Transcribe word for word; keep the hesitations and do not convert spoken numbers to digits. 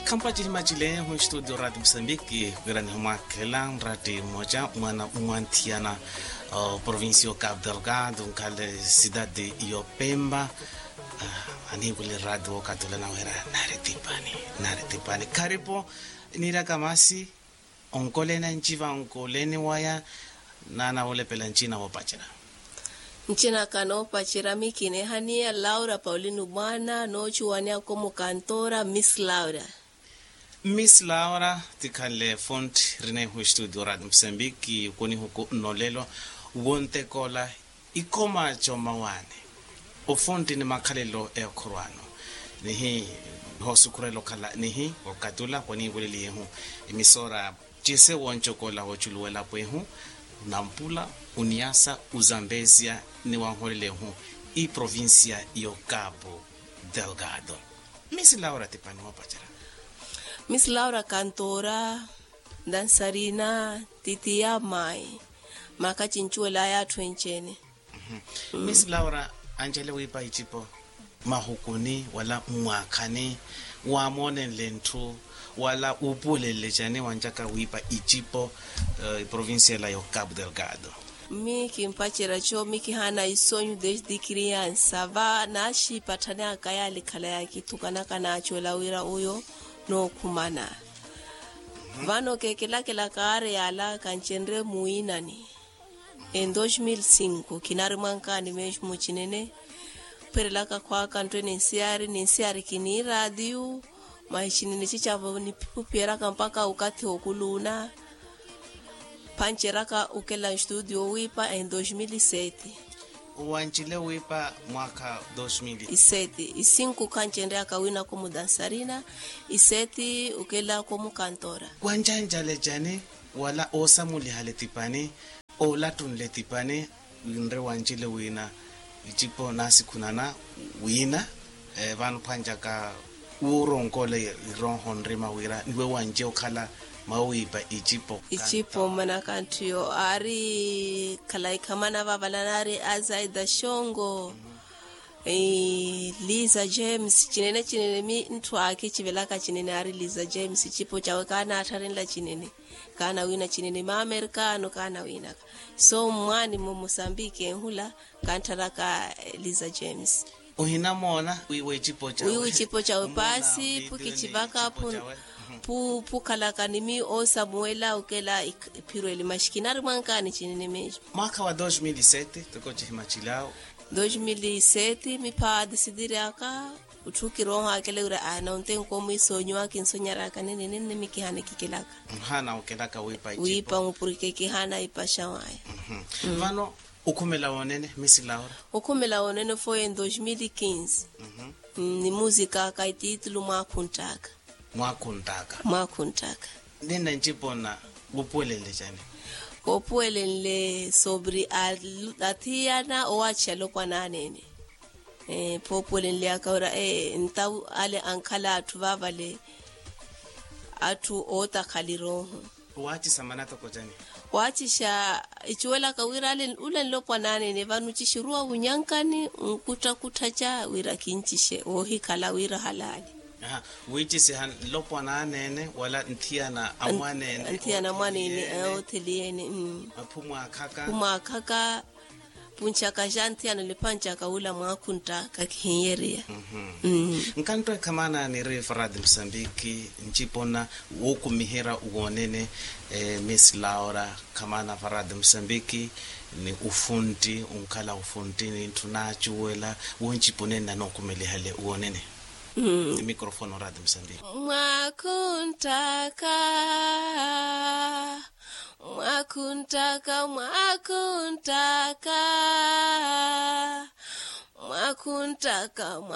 Kampaji majile ho studio Radio Mozambique wirani humakela radi moja mwana mwantiana uh, provincio Cabo Delgado kale cidade iyo Pemba uh, ani kule radio katula na wera naretipani naretipani karibu nira kamasi onkolena nchiva onkoleni waya nana ole pela nchina wapachira nchina kano pachira mikine hania Laura Paulino bwana no chuwania como cantora Miss Laura Miss Laura tikale font rene ho studio Radio Mozambique koni huko nolelo wonte kola ikoma choma wane o font ni makhalelo e khorwano nihi hosukurelo khala nihi okatula koni boleli hu emisora jese woncho kola ho chuluwela pwehu nampula uniasa uzambezia ni wanholele hu i provincia yo Cabo Delgado. Miss Laura tipani wapachara Miss Laura cantora, dançarina, titia mai, makachinchuela ya twenchene. Mm -hmm. Miss Laura, Angela wipa ichipo, mahukuni, wala mwakani, wamone lentu, wala upule lejane wanjaka wipa ichipo, uh, provincia la yo Cabo Delgado. Mi kimpachira cho mi kihana isonyu desde criança va nashi patana kaya likala yake tukana kana chola wira uyo no kumana mm -hmm. Vano kekela kela kare yala kanchenre muinani en dos mil cinco kinari mankani mesh muchinene perlaka kwa kanto nensiari nensiari kini radio maishinene chichavo ni pupera kampaka ukati okuluna pancheraka ukela studio wipa en dos mil e sete Wanchile wipa mwaka dos mil e sete e cinco kanchendea kawina como dançarina e sete ukela como cantora wanjanja lejane wala osamuli haletipani ola tunletipani nre wanchile wina ichipo nasi kunana wina e vanu panjaka uronkole ironhonre mawira niwe wanje okhala mawipa ichipo ichipo mana kantiyo ari kalai kamana babalanari Azaida Shongo mm -hmm. e Liza James chinene chinene mi ntu ake chivelaka chinene ari Liza James chipo chawe kana atarenla chinene kana wina chinene ma americano kana wina so mwani mu Mozambique hula kantaraka Liza James uhina mona wiwe chipo chawe wiwe chipo chawe pasi pukichivaka pun pu pukala kanimi o Samuela ukela pirweli mashikinari mankani chinene mejo mwaka wa dos mil e sete tuko chimachilao dos mil e sete mi pa decidir aka utukironga akele ura ana unten komo isonyo akinsonyara kanene nene mikihane kikelaka hana ukelaka wipa ichipo wipa ngupurike kihana ipasha waya mhm mm. Vano ukumela wonene Miss Laura ukumela wonene foi em dois mil e quinze mhm mm, ni muzika kai titulu mwakuntaka mwakuntaka mwakuntaka nenda nchipona upwelele chane upwelele sobre atiana oachelo kwa nanene eh popwelele akaura eh ntau ale ankala atuvavale atu ota khaliroho wachi samanata ko chane wachisha ichiwela kawira ale ulen lokwa nanene vanu chishirua unyankani nkuta kutacha wira kinchishe ohi kala wira halali aha wichi se han lopwana nene wala ntiana amwane ntiana mwanene oteliene mm apumwa khaka pumwa khaka puncha kajanti ana lepancha kaula mwakunta kakiyeria mhm mm nkanto kamana ni re Radio Mozambique nchipona wokumihera uonene eh, Miss Laura kamana Radio Mozambique ni ufundi unkala ufundi ni tunachuwela wonchiponena nokumele hale uonene Mm. Microfono Radio Mozambique. Mwakuntaka Mwakuntaka Mwakuntaka Mwakuntaka